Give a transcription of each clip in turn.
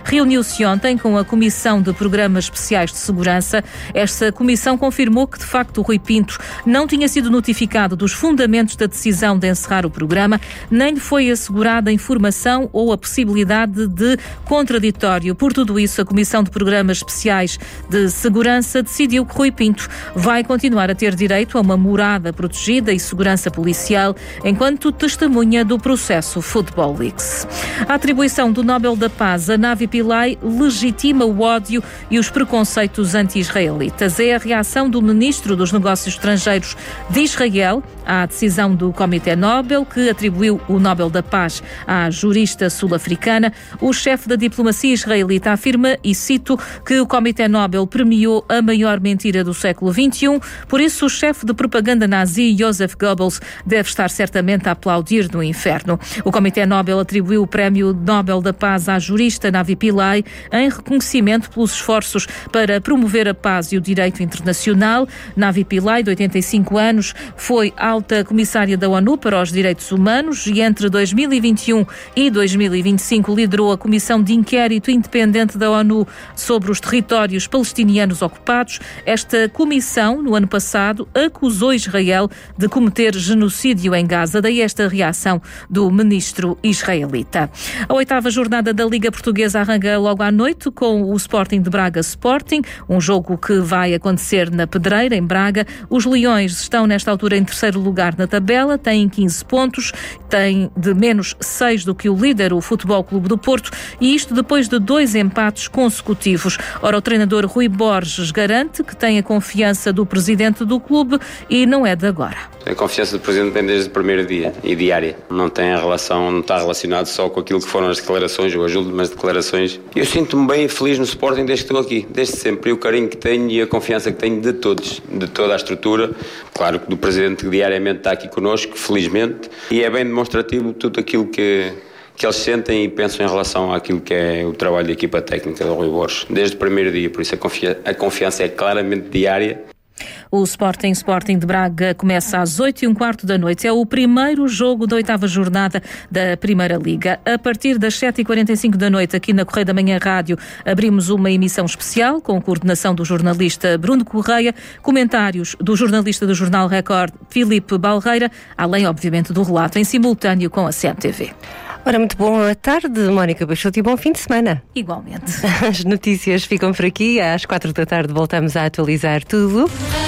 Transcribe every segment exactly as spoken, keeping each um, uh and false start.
reuniu-se ontem com a Comissão de Programas Especiais de Segurança. Esta comissão confirmou que, de facto, o Rui Pinto não tinha sido notificado dos fundamentos da decisão de encerrar o programa, nem lhe foi assegurada informação ou a possibilidade de contraditório. Por tudo isso, a Comissão de Programas Especiais de Segurança decidiu que Rui Pinto vai continuar a ter direito a uma morada protegida e segurança policial enquanto testemunha do processo Football Leaks. A atribuição do Nobel da Paz a Navi Pillay legitima o ódio e os preconceitos anti-israelitas. É a reação do ministro dos Negócios Estrangeiros de Israel à decisão do Comitê Nobel, que atribuiu o Nobel da Paz à jurista sul-africana. O chefe da diplomacia israelita afirma, e cito, que o Comitê Nobel premiou a maior mentira do século vinte e um, por isso o chefe de propaganda nazi, Joseph Goebbels, deve estar certamente a aplaudir no inferno. O Comitê Nobel atribuiu o Prémio Nobel da Paz à jurista Navi Pillay em reconhecimento pelos esforços para promover a paz e o direito internacional. Navi Pillay, de oitenta e cinco anos, foi alta comissária da ONU para os Direitos Humanos e entre dois mil e vinte e um e dois mil e vinte e cinco liderou a Comissão de Inquérito Independente da ONU sobre os territórios palestinianos ocupados. Esta comissão, no ano passado, acusou Israel de cometer genocídio em Gaza, daí esta reação do ministro israelita. A oitava jornada da Liga Portuguesa arranca logo à noite com o Sporting de Braga Sporting, um jogo que vai acontecer na Pedreira, em Braga. Os Leões estão nesta altura em terceiro lugar na tabela, têm quinze pontos, têm de menos seis do que o líder, o Futebol Clube do Porto, e isto depois de dois empates consecutivos. Ora, o treinador Rui Borges garante que tem a confiança do presidente do clube e não é de agora. A confiança do presidente vem desde o primeiro dia e diária. Não tem a relação, não está relacionado só com aquilo que foram as declarações ou as últimas declarações. Eu sinto-me bem feliz no Sporting desde que estou aqui, desde sempre. E o carinho que tenho e a confiança que tenho de todos, de toda a estrutura. Claro que do presidente que diariamente está aqui connosco, felizmente. E é bem demonstrativo tudo aquilo que, que eles sentem e pensam em relação àquilo que é o trabalho da equipa técnica do Rui Borges. Desde o primeiro dia, por isso a, confiança, a confiança é claramente diária. O Sporting Sporting de Braga começa às oito e um quarto da noite. É o primeiro jogo da oitava jornada da Primeira Liga. A partir das sete e quarenta e cinco da noite, aqui na Correio da Manhã Rádio, abrimos uma emissão especial com coordenação do jornalista Bruno Correia, comentários do jornalista do Jornal Record, Filipe Balreira, além, obviamente, do relato em simultâneo com a C M T V. Ora, muito boa tarde, Mónica Peixoto, e bom fim de semana. Igualmente. As notícias ficam por aqui. Às quatro da tarde voltamos a atualizar tudo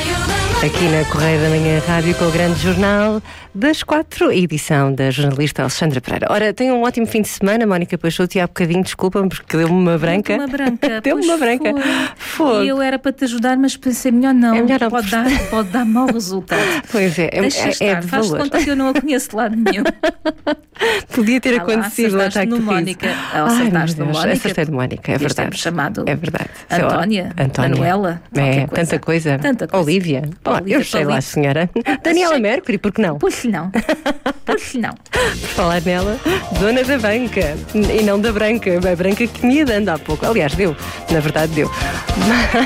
aqui na Correio da Manhã Rádio com o grande jornal das quatro, edição da jornalista Alexandra Pereira. Ora, tenham um ótimo fim de semana, Mónica Peixoto, e há bocadinho, desculpa-me, porque deu-me uma branca. Deu-me uma branca. Deu-me uma branca. Foi. E eu era para te ajudar, mas pensei, melhor não. É melhor não pode, dar, pode dar mau resultado. Pois é, Deixa é, estar. é de Faz valor. conta que eu não a conheço de lado nenhum. Podia ter ah acontecido lá, o ataque no de Mónica. Ai, Acertaste no Mónica. Acertei de Mónica, é verdade. chamado É verdade. Antónia, Antónia. Manuela. É, coisa. tanta coisa. Tanta coisa. Olívia. Olívia, Eu sei lá, Paulito. senhora. Daniela Mercury, por que não? Pois não. Pois não. Por falar nela, dona da banca. E não da branca. A branca que me ia dando há pouco. Aliás, deu. Na verdade, deu.